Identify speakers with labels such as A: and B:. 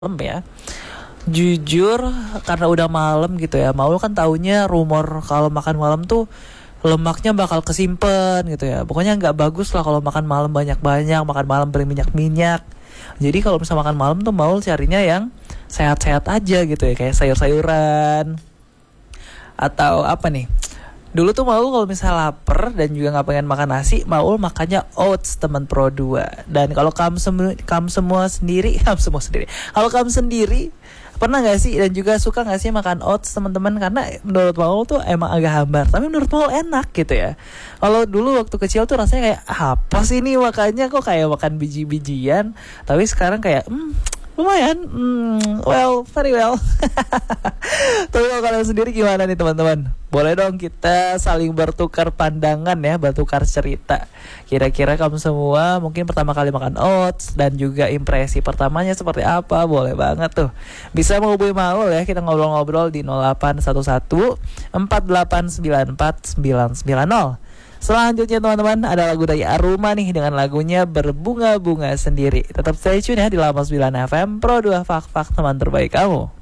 A: malam ya. Jujur karena udah malam gitu ya. Maul kan taunya rumor kalau makan malam tuh lemaknya bakal kesimpan gitu ya. Pokoknya nggak bagus lah kalau makan malam banyak-banyak, makan malam berminyak-minyak. Jadi kalau misalnya makan malam tuh Maul carinya yang sehat-sehat aja gitu ya, kayak sayur-sayuran atau apa nih. Dulu tuh Maul kalau misalnya lapar dan juga nggak pengen makan nasi, Maul makannya oats teman Pro 2. Dan kalau kamu semua sendiri, Kalau kamu sendiri pernah nggak sih dan juga suka nggak sih makan oats teman-teman? Karena menurut Maul tuh emang agak hambar, tapi menurut Maul enak gitu ya. Kalau dulu waktu kecil tuh rasanya kayak apa sih ini makanya kok kayak makan biji-bijian, tapi sekarang kayak lumayan, very well. Tapi kalau kalian sendiri gimana nih teman-teman? Boleh dong kita saling bertukar pandangan ya, bertukar cerita. Kira-kira kamu semua mungkin pertama kali makan oats dan juga impresi pertamanya seperti apa? Boleh banget tuh. Bisa menghubungi Maul ya, kita ngobrol-ngobrol di 0811 4894 990. Selanjutnya teman-teman ada lagu dari Aruma nih dengan lagunya Berbunga-bunga Sendiri. Tetap stay tune ya di 89 FM Pro 2 Fak-Fak teman terbaik kamu.